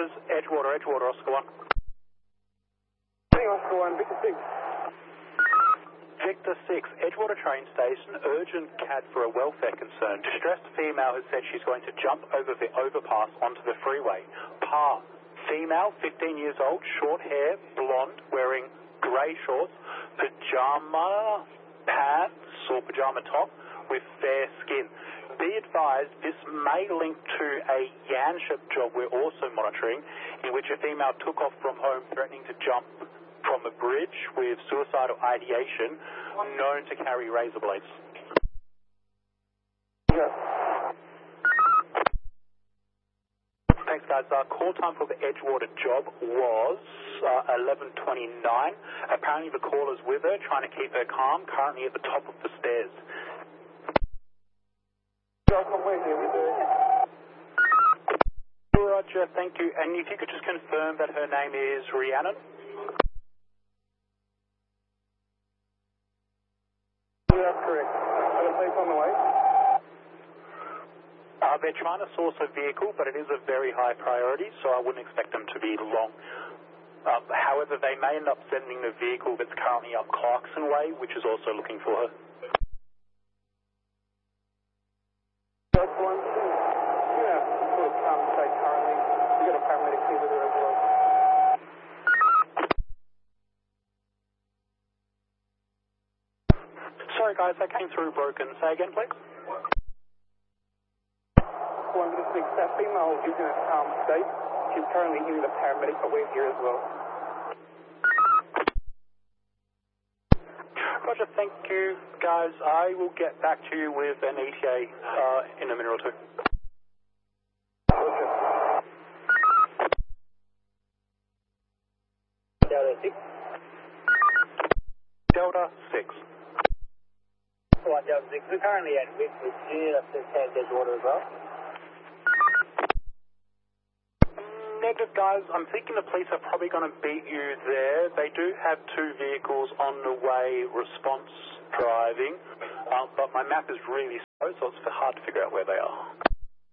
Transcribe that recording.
is Edgewater, Oscar 1. Oscar 1, Victor 6. Victor 6, Edgewater train station, urgent CAD for a welfare concern. Distressed female has said she's going to jump over the overpass onto the freeway. Pa, female, 15 years old, short hair, blonde, wearing grey shorts, pajama pants or pajama top with fair skin. Be advised, this may link to a Yanship job we're also monitoring, in which a female took off from home threatening to jump from a bridge with suicidal ideation, known to carry razor blades. Yeah. Thanks, guys. Call time for the Edgewater job was 11:29. Apparently the caller's with her, trying to keep her calm, currently at the top of the stairs. Roger, thank you. And if you could just confirm that her name is Rhiannon? Yeah, that's correct. Are the police on the way? They're trying to source a vehicle, but it is a very high priority, so I wouldn't expect them to be long. However, they may end up sending the vehicle that's currently up Clarkson Way, which is also looking for her. That's one. Yeah, sort of state currently. We've got a paramedic here with her as well. Sorry, guys, that came through broken. Say again, please. One to six. That female is in a calm state. She's currently here with a paramedic, but we're here as well. Roger, thank you, guys. I will get back to you with an ETA in a minute or two. Roger. Delta 6. Delta 6. Alright, Delta 6. We're currently at Whitfield. Do you need us to stand Edgewater as well? Negative, guys. I'm thinking the police are probably going to beat you there. They do have two vehicles on the way, response driving, but my map is really slow, so it's hard to figure out where they are.